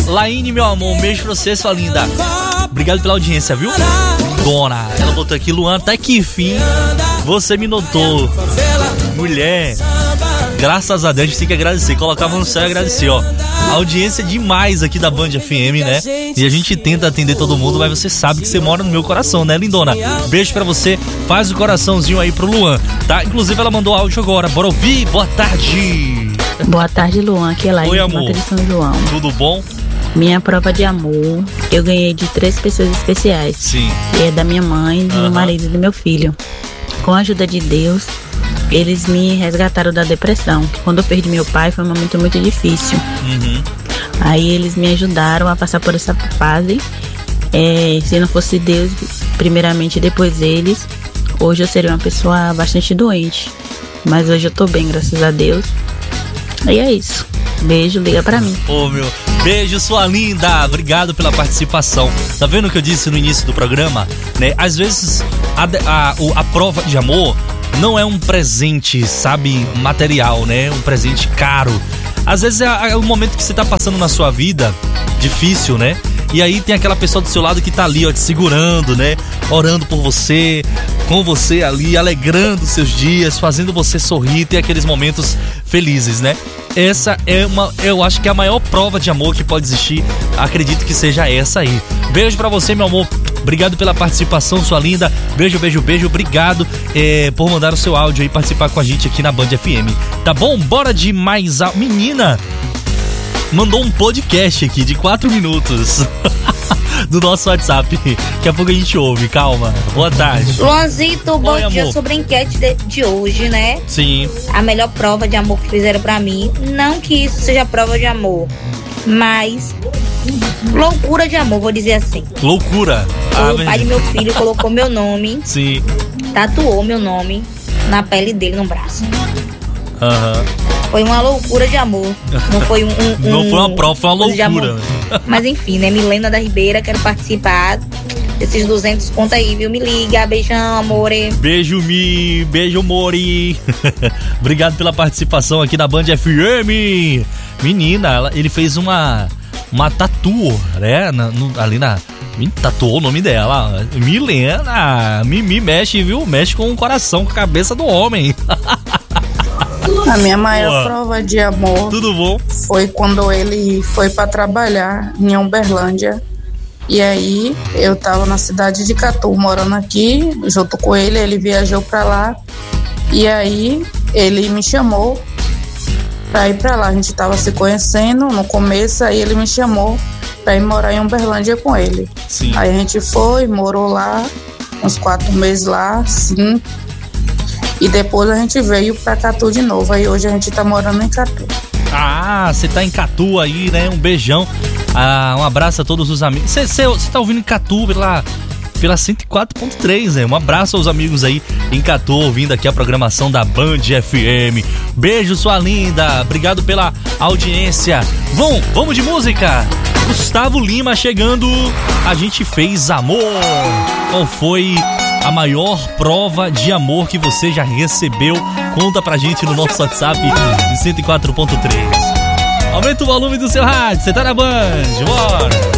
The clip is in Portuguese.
Laine, meu amor, um beijo pra você, sua linda. Obrigado pela audiência, viu? Dona, ela botou aqui, Luan, até que enfim você me notou. Mulher, graças a Deus, a gente tem que agradecer. Colocava no céu e agradecer, ó. Audiência demais aqui da Band FM, né? E a gente tenta atender todo mundo, mas você sabe que você mora no meu coração, né, lindona? Beijo pra você, faz o coraçãozinho aí pro Luan, tá? Inclusive ela mandou áudio agora, bora ouvir? Boa tarde! Boa tarde, Luan, aqui é Laís, oi, amor. de São João. Tudo bom? Minha prova de amor, eu ganhei de 3 pessoas especiais. Sim. Que é da minha mãe, do meu marido e do meu filho. Com a ajuda de Deus, eles me resgataram da depressão. Quando eu perdi meu pai, foi um momento muito difícil. Aí eles me ajudaram a passar por essa fase. Se não fosse Deus, primeiramente depois eles, hoje eu seria uma pessoa bastante doente. Mas hoje eu tô bem, graças a Deus. E é isso. Beijo, liga pra mim. Ô, meu, beijo, sua linda. Obrigado pela participação. Tá vendo o que eu disse no início do programa? Né? Às vezes a prova de amor não é um presente, sabe, material, né? Um presente caro. Às vezes é o momento que você tá passando na sua vida difícil, né? E aí tem aquela pessoa do seu lado que tá ali, ó, te segurando, né? Orando por você, com você ali, alegrando seus dias, fazendo você sorrir, ter aqueles momentos felizes, né? Essa é eu acho que é a maior prova de amor que pode existir. Acredito que seja essa aí. Beijo pra você, meu amor. Obrigado pela participação, sua linda. Beijo, beijo, beijo. Obrigado por mandar o seu áudio aí, participar com a gente aqui na Band FM. Tá bom? Bora de mais áudio. Menina, mandou um podcast aqui de 4 minutos do nosso WhatsApp. Daqui a pouco a gente ouve, calma. Boa tarde. Luanzito, bom oi, dia. amor. Sobre a enquete de hoje, né? Sim. A melhor prova de amor que fizeram pra mim. Não que isso seja prova de amor, mas loucura de amor, vou dizer assim. Loucura. O pai de meu filho colocou meu nome. Sim. Tatuou meu nome na pele dele, no braço. Foi uma loucura de amor. Não foi não foi uma prova, foi uma loucura. Mas enfim, né? Milena da Ribeira, quero participar desses 200 conto aí, viu? Me liga, beijão, amore. Beijo, beijo, Mori. Obrigado pela participação aqui na Band FM. Menina, ele fez uma tatu, né? Tatuou o nome dela. Milena, me mexe, viu? Mexe com o coração, com a cabeça do homem. A minha maior prova de amor, tudo bom? Foi quando ele foi para trabalhar em Uberlândia. E aí eu tava na cidade de Catu, morando aqui, junto com ele, ele viajou para lá. E aí ele me chamou para ir para lá. A gente tava se conhecendo no começo, aí ele me chamou para ir morar em Uberlândia com ele. Sim. Aí a gente foi, morou lá, uns 4 meses lá, 5. E depois a gente veio pra Catu de novo. Aí hoje a gente tá morando em Catu. Ah, você tá em Catu aí, né? Um beijão. Um abraço a todos os amigos. Você tá ouvindo em Catu pela 104.3, né? Um abraço aos amigos aí em Catu, ouvindo aqui a programação da Band FM. Beijo, sua linda. Obrigado pela audiência. Vamos de música. Gustavo Lima chegando. A gente fez amor. Qual foi a maior prova de amor que você já recebeu? Conta pra gente no nosso WhatsApp de 104.3. Aumenta o volume do seu rádio, você tá na Band, bora!